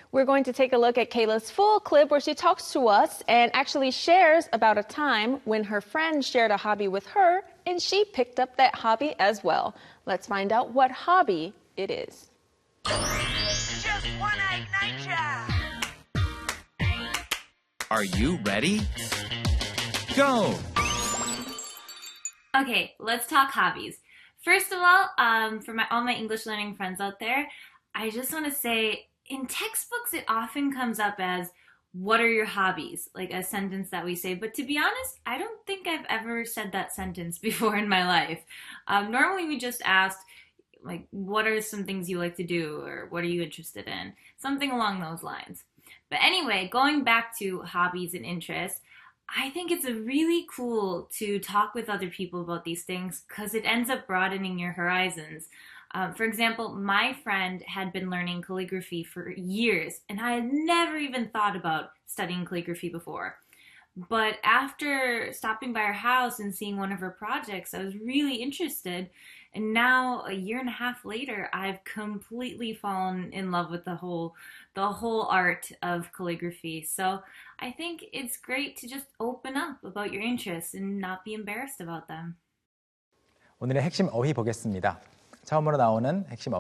We're going to take a look at Kayla's full clip where she talks to us and actually shares about a time when her friend shared a hobby with her and she picked up that hobby as well. Let's find out what hobby it is. Just one egg nature. Are you ready? Go! Okay, let's talk hobbies. First of all, for all my English learning friends out there, I just want to say, in textbooks, it often comes up as, what are your hobbies? Like a sentence that we say. But to be honest, I don't think I've ever said that sentence before in my life. Normally, we just ask, like, what are some things you like to do? Or what are you interested in? Something along those lines. But anyway, going back to hobbies and interests, I think it's really cool to talk with other people about these things because it ends up broadening your horizons. For example, my friend had been learning calligraphy for years, and I had never even thought about studying calligraphy before. But after stopping by her house and seeing one of her projects, I was really interested. And now, a year and a half later, I've completely fallen in love with the whole art of calligraphy. So I think it's great to just open up about your interests and not be embarrassed about them. 오늘의 핵심 어휘 보겠습니다. 처음으로 나오는 핵심 어휘.